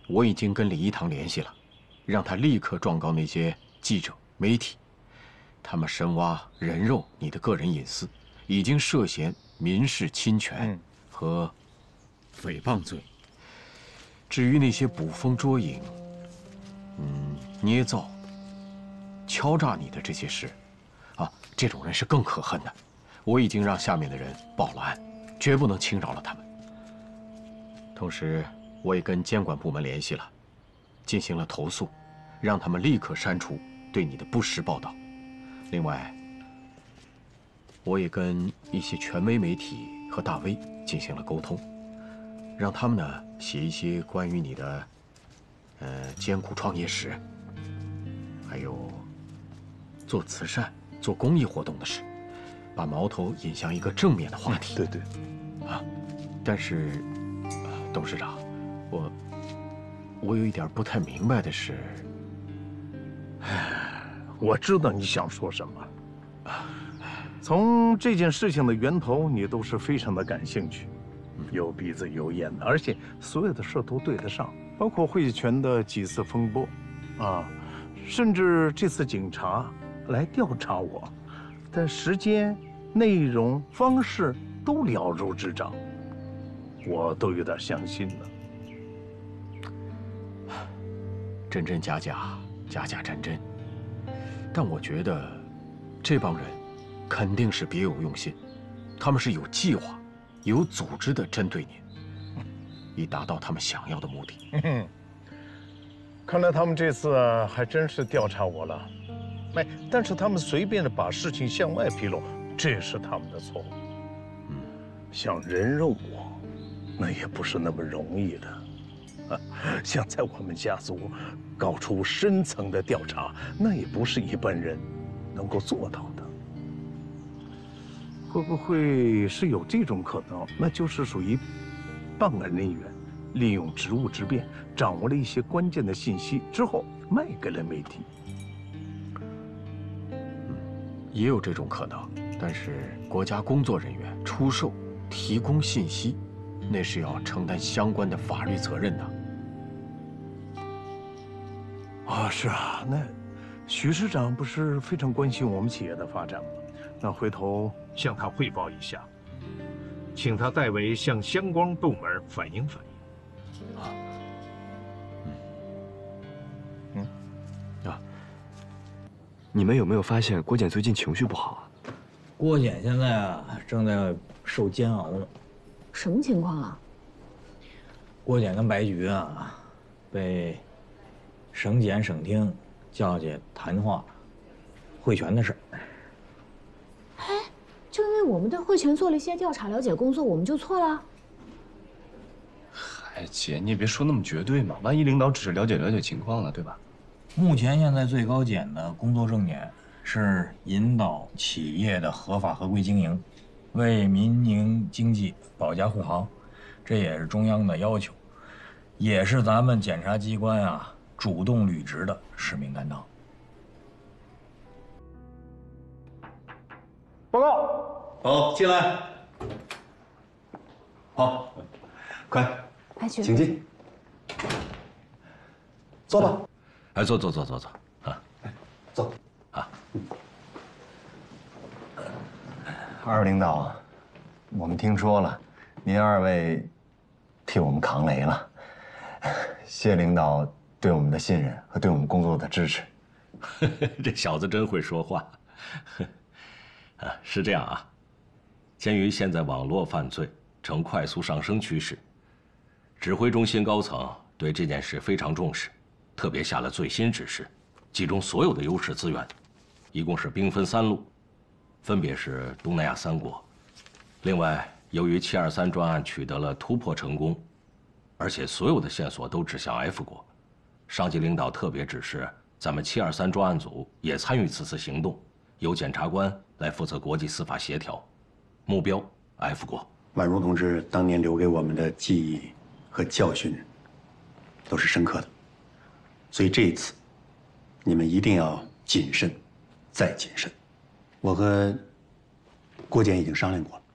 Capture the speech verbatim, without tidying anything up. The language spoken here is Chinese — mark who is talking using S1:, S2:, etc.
S1: 我已经跟李一堂联系了，让他立刻状告那些记者、媒体，他们深挖人肉你的个人隐私，已经涉嫌民事侵权和诽谤罪。至于那些捕风捉影、嗯，捏造、敲诈你的这些事，啊，这种人是更可恨的。我已经让下面的人报了案，绝不能轻饶了他们。同时，我也跟监管部门联系了，进行了投诉，让他们立刻删除对你的不实报道。另外，我也跟一些权威媒体和大 V 进行了沟通，让他们呢写一些关于你的，呃，艰苦创业史，还有做慈善、做公益活动的事，把矛头引向一个正面的话题。
S2: 对对，
S1: 啊，但是，呃，董事长，我我有一点不太明白的是，
S2: 我知道你想说什么。从这件事情的源头，你都是非常的感兴趣，有鼻子有眼的，而且所有的事都对得上，包括汇泉的几次风波，啊，甚至这次警察来调查我，但时间、内容、方式都了如指掌，我都有点相信了。
S1: 真真假假，假假真真。但我觉得，这帮人肯定是别有用心，他们是有计划、有组织的针对您，以达到他们想要的目的。
S2: 嗯，看来他们这次还真是调查我了。哎，但是他们随便的把事情向外披露，这也是他们的错误。嗯，想人肉我，那也不是那么容易的。啊，想在我们家族搞出深层的调查，那也不是一般人能够做到的。会不会是有这种可能？那就是属于办案人员利用职务之便，掌握了一些关键的信息之后，卖给了媒体。
S1: 也有这种可能，但是国家工作人员出售、提供信息，那是要承担相关的法律责任的。
S2: 啊，是啊，那许市长不是非常关心我们企业的发展吗？那回头向他汇报一下，请他代为向相关部门反映反映。啊，
S1: 嗯，嗯，啊，
S3: 你们有没有发现郭检最近情绪不好啊？
S4: 郭检现在啊正在受煎熬呢。
S5: 什么情况啊？
S4: 郭检跟白菊啊，被省检、省厅叫去谈话，汇泉的事儿。
S5: 哎，就因为我们对汇泉做了一些调查了解工作，我们就错了？
S6: 嗨，姐，你也别说那么绝对嘛，万一领导只是了解了解情况呢，对吧？
S4: 目前现在最高检的工作重点是引导企业的合法合规经营，为民营经济保驾护航，这也是中央的要求，也是咱们检察机关啊主动履职的使命担当。
S2: 报告。
S7: 好，进来。好，快，
S5: 白菊，
S7: 请进。坐吧。
S6: 哎，坐坐坐坐坐啊，
S7: 坐
S6: 啊。
S7: 二位领导，我们听说了，您二位替我们扛雷了，谢领导对我们的信任和对我们工作的支持。
S6: 这小子真会说话。啊，是这样啊，鉴于现在网络犯罪呈快速上升趋势，指挥中心高层对这件事非常重视，特别下了最新指示，集中所有的优势资源，一共是兵分三路，分别是东南亚三国。另外，由于七二三专案取得了突破成功，而且所有的线索都指向 F 国，上级领导特别指示咱们七二三专案组也参与此次行动，由检察官来负责国际司法协调，目标 F 国。
S8: 宛如同志当年留给我们的记忆和教训，都是深刻的。所以这一次，你们一定要谨慎，再谨慎。我和郭检已经商量过了，